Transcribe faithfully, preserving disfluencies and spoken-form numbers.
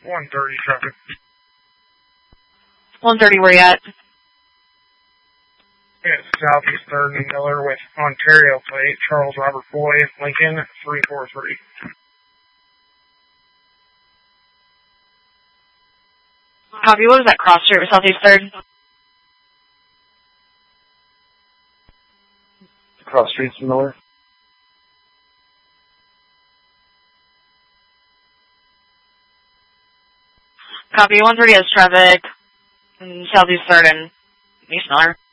one thirty traffic. one thirty, where you at? It's Southeast third and Miller with Ontario plate, Charles Robert Boyd, Lincoln, three four three. Copy, what was that cross street with Southeast third? Cross streets Miller. Copy, one thirty has traffic in Southeast third and East Miller.